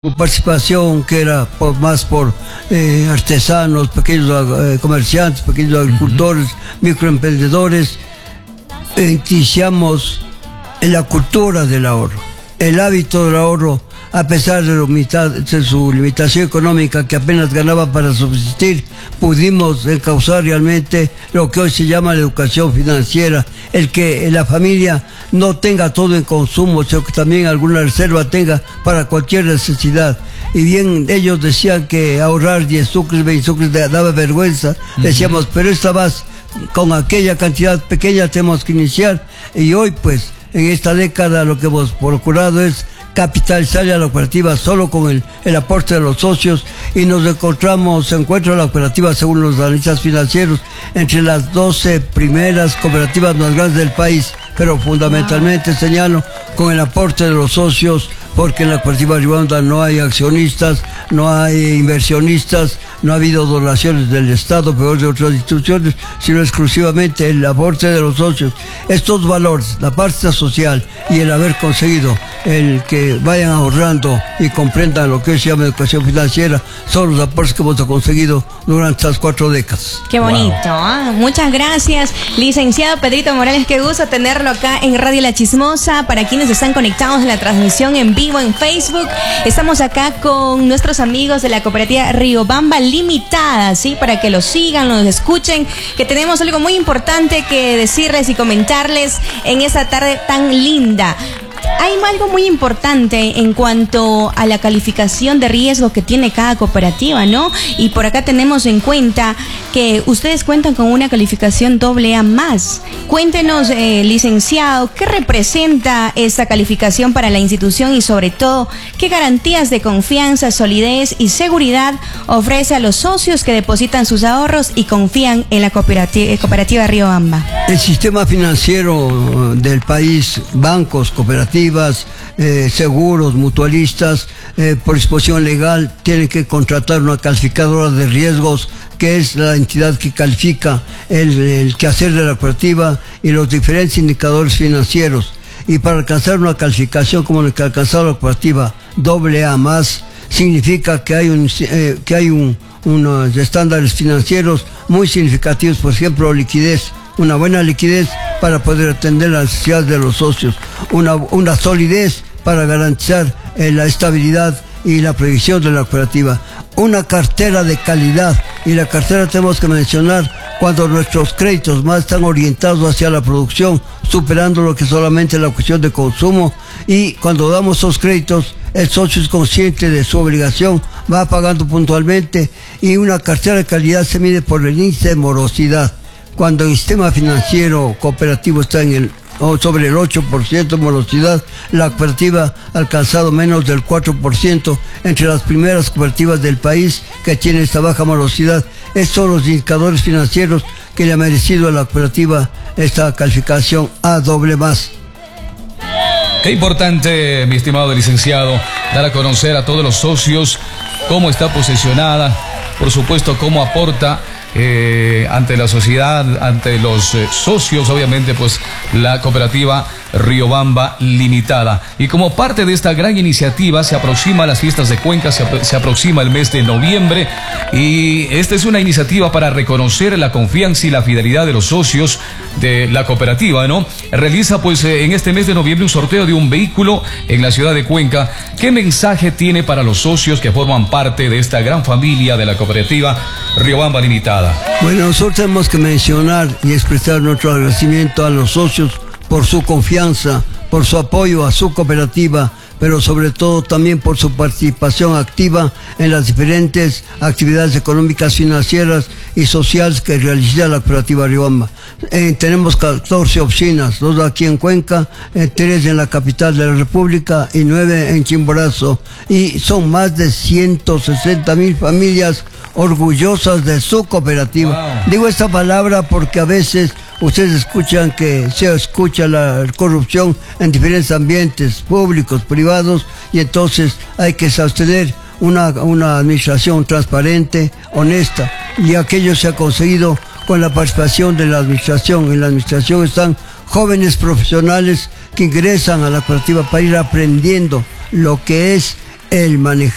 Su participación, que era más por artesanos, pequeños comerciantes, pequeños agricultores, microemprendedores, iniciamos en la cultura del ahorro, el hábito del ahorro, a pesar de su limitación económica, que apenas ganaba para subsistir, pudimos encauzar realmente lo que hoy se llama la educación financiera, el que la familia no tenga todo en consumo, sino que también alguna reserva tenga para cualquier necesidad. Y bien, ellos decían que ahorrar 10 sucres, 20 sucres daba vergüenza. Decíamos, pero esta vez con aquella cantidad pequeña tenemos que iniciar. Y hoy, pues, en esta década lo que hemos procurado es capitalizar a la cooperativa solo con el aporte de los socios, y se encuentra la cooperativa, según los analistas financieros, entre las 12 primeras cooperativas más grandes del país, pero fundamentalmente señalo con el aporte de los socios, porque en la cooperativa Riobamba no hay accionistas, no hay inversionistas, no ha habido donaciones del Estado, peor de otras instituciones, sino exclusivamente el aporte de los socios. Estos valores, la parte social y el haber conseguido el que vayan ahorrando y comprendan lo que se llama educación financiera, son los aportes que hemos conseguido durante estas 4 décadas. Qué bonito, ¿eh? Muchas gracias, licenciado Pedrito Morales. Qué gusto tenerlo acá en Radio La Chismosa. Para quienes están conectados en la transmisión en vivo en Facebook, estamos acá con nuestros amigos de la cooperativa Riobamba Limitada, ¿sí? Para que los sigan, los escuchen, que tenemos algo muy importante que decirles y comentarles en esta tarde tan linda. Hay algo muy importante en cuanto a la calificación de riesgo que tiene cada cooperativa, ¿no? Y por acá tenemos en cuenta que ustedes cuentan con una calificación AA+. Cuéntenos, licenciado, ¿qué representa esta calificación para la institución y sobre todo qué garantías de confianza, solidez y seguridad ofrece a los socios que depositan sus ahorros y confían en la cooperativa Riobamba? El sistema financiero del país, bancos, cooperativas, seguros, mutualistas, por disposición legal, tienen que contratar una calificadora de riesgos, que es la entidad que califica el quehacer de la cooperativa y los diferentes indicadores financieros. Y para alcanzar una calificación como la que ha alcanzado la cooperativa AA+, significa que hay unos estándares financieros muy significativos, por ejemplo, liquidez. Una buena liquidez para poder atender las necesidades de los socios, una solidez para garantizar la estabilidad y la previsión de la cooperativa, una cartera de calidad, y la cartera tenemos que mencionar cuando nuestros créditos más están orientados hacia la producción, superando lo que solamente es la cuestión de consumo, y cuando damos esos créditos el socio es consciente de su obligación, va pagando puntualmente, y una cartera de calidad se mide por el índice de morosidad. Cuando el sistema financiero cooperativo está sobre el 8% de morosidad, la cooperativa ha alcanzado menos del 4%, entre las primeras cooperativas del país que tienen esta baja morosidad. Estos son los indicadores financieros que le ha merecido a la cooperativa esta calificación AA+. Qué importante, mi estimado licenciado, dar a conocer a todos los socios cómo está posicionada, por supuesto cómo aporta ante la sociedad, ante los socios, obviamente, pues la cooperativa Riobamba Limitada. Y como parte de esta gran iniciativa, se aproxima las fiestas de Cuenca, se aproxima el mes de noviembre, y esta es una iniciativa para reconocer la confianza y la fidelidad de los socios de la cooperativa, ¿no? Realiza pues en este mes de noviembre un sorteo de un vehículo en la ciudad de Cuenca. ¿Qué mensaje tiene para los socios que forman parte de esta gran familia de la cooperativa Riobamba Limitada? Bueno, nosotros tenemos que mencionar y expresar nuestro agradecimiento a los socios por su confianza, por su apoyo a su cooperativa, pero sobre todo también por su participación activa en las diferentes actividades económicas, financieras y sociales que realiza la cooperativa Riobamba. Tenemos 14 oficinas, 2 aquí en Cuenca, 3 en la capital de la República y 9 en Chimborazo, y son más de 160,000 familias orgullosas de su cooperativa. Wow. Digo esta palabra porque a veces ustedes escuchan que se escucha la corrupción en diferentes ambientes públicos, privados, y entonces hay que sostener una administración transparente, honesta, y aquello se ha conseguido con la participación de la administración. En la administración están jóvenes profesionales que ingresan a la cooperativa para ir aprendiendo lo que es el manejar